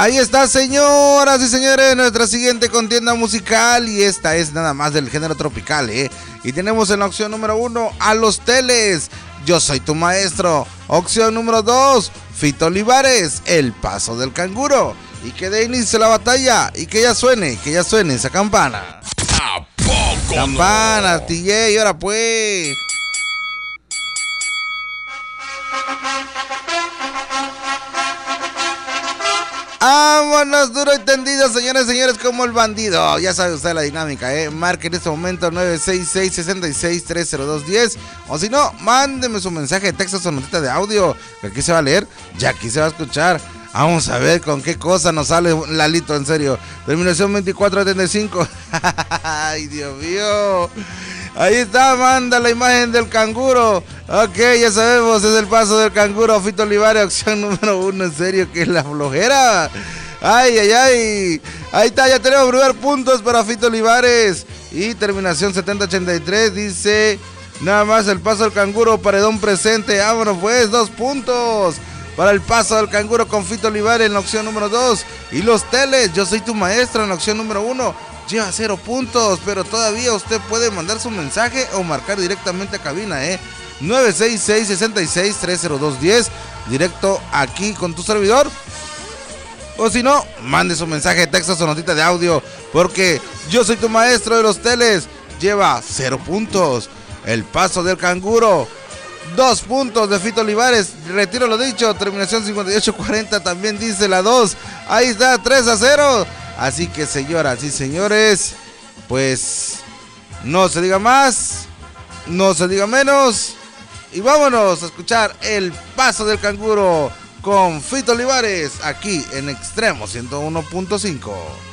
Ahí está, señoras y señores, nuestra siguiente contienda musical, y esta es nada más del género tropical, y tenemos en la opción número 1 a Los Teles, Yo Soy Tu Maestro. Opción número 2, Fito Olivares, El Paso del Canguro. Y que dé inicio a la batalla, y que ya suene esa campana. ¿A poco Campana, no? TJ, ahora pues. Vámonos duro y tendido, señores y señores, como el bandido. Ya sabe usted la dinámica, marque en este momento 966-66-30210. O si no, mándeme su mensaje de texto o notita de audio, que aquí se va a leer, ya aquí se va a escuchar. Vamos a ver con qué cosa nos sale Lalito, en serio. Terminación 2475. Ay, Dios mío. Ahí está, manda la imagen del canguro. Ok, ya sabemos, es El Paso del Canguro, Fito Olivares, opción número 1. En serio, que es la flojera. Ay, ay, ay. Ahí está, ya tenemos primer puntos para Fito Olivares. Y terminación 7083 dice, nada más El Paso del Canguro, paredón presente. Vámonos pues, 2 puntos para El Paso del Canguro con Fito Olivares en la opción número 2. Y Los Teles, Yo Soy Tu Maestro en la opción número 1. Lleva 0 puntos, pero todavía usted puede mandar su mensaje o marcar directamente a cabina, 966-66-30210, directo aquí con tu servidor. O si no, mande su mensaje de texto o notita de audio, porque Yo Soy Tu Maestro de Los Teles lleva 0 puntos. El Paso del Canguro, 2 puntos de Fito Olivares. Retiro lo dicho, terminación 5840 también dice la 2. Ahí está, 3-0. Así que, señoras y señores, pues no se diga más, no se diga menos, y vámonos a escuchar El Paso del Canguro con Fito Olivares aquí en Extremo 101.5.